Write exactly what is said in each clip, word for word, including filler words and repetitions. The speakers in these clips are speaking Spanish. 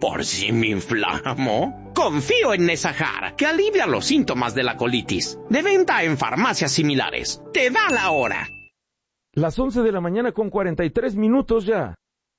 ¿Por si me inflamo? Confío en Nesajar, que alivia los síntomas de la colitis. De venta en farmacias similares. Te da la hora. Las once de la mañana con cuarenta y tres minutos ya.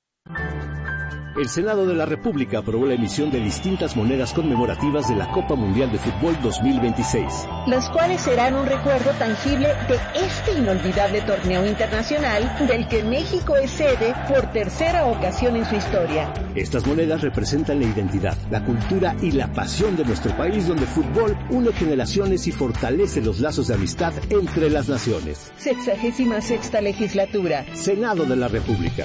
El Senado de la República aprobó la emisión de distintas monedas conmemorativas de la Copa Mundial de Fútbol dos mil veintiséis. Las cuales serán un recuerdo tangible de este inolvidable torneo internacional del que México es sede por tercera ocasión en su historia. Estas monedas representan la identidad, la cultura y la pasión de nuestro país, donde el fútbol une generaciones y fortalece los lazos de amistad entre las naciones. Sexagésima sexta legislatura. Senado de la República.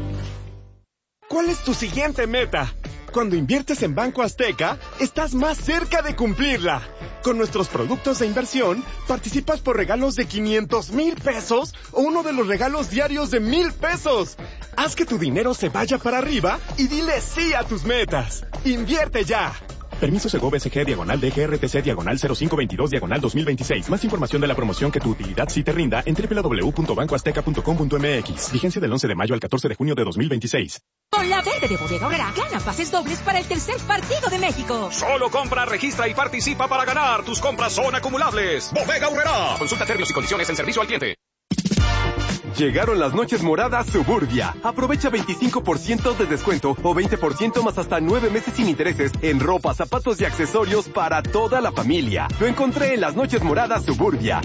¿Cuál es tu siguiente meta? Cuando inviertes en Banco Azteca, estás más cerca de cumplirla. Con nuestros productos de inversión, participas por regalos de quinientos mil pesos o uno de los regalos diarios de mil pesos. Haz que tu dinero se vaya para arriba y dile sí a tus metas. ¡Invierte ya! Permiso Segov S G diagonal D G R T C diagonal cero cinco veintidós diagonal dos mil veintiséis. Más información de la promoción que tu utilidad sí te rinda en doble u doble u doble u punto banco azteca punto com punto m x. Vigencia del once de mayo al catorce de junio de dos mil veintiséis. Con la verde de Bodega Aurrerá, gana pases dobles para el tercer partido de México. Solo compra, registra y participa para ganar. Tus compras son acumulables. Bodega Aurrerá. Consulta términos y condiciones en servicio al cliente. Llegaron las noches moradas Suburbia. Aprovecha veinticinco por ciento de descuento o veinte por ciento más hasta nueve meses sin intereses en ropa, zapatos y accesorios para toda la familia. Lo encontré en las noches moradas Suburbia.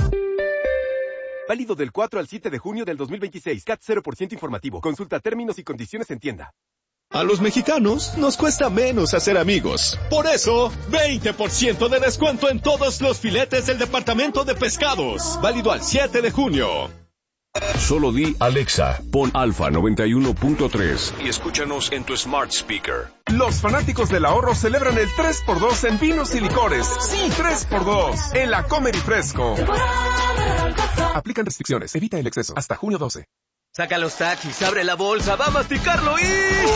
Válido del cuatro al siete de junio del dos mil veintiséis. C A T cero por ciento informativo. Consulta términos y condiciones en tienda. A los mexicanos nos cuesta menos hacer amigos. Por eso, veinte por ciento de descuento en todos los filetes del departamento de pescados. Válido al siete de junio. Solo di Alexa, pon Alfa noventa y uno punto tres y escúchanos en tu smart speaker. Los fanáticos del ahorro celebran el tres por dos en vinos y licores. Sí, tres por dos en la Comer y Fresco. Aplican restricciones, evita el exceso. Hasta junio doce. Saca los taquis, abre la bolsa, va a masticarlo y...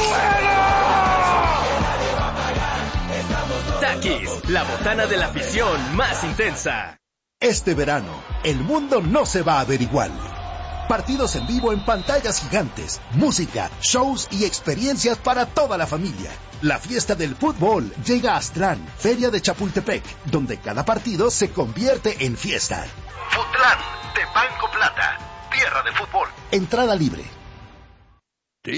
Taquis, la botana de la afición más intensa. Este verano, el mundo no se va a ver igual. Partidos en vivo en pantallas gigantes, música, shows y experiencias para toda la familia. La fiesta del fútbol llega a Aztlán, Feria de Chapultepec, donde cada partido se convierte en fiesta. Futlán, de Banco Plata, tierra de fútbol. Entrada libre.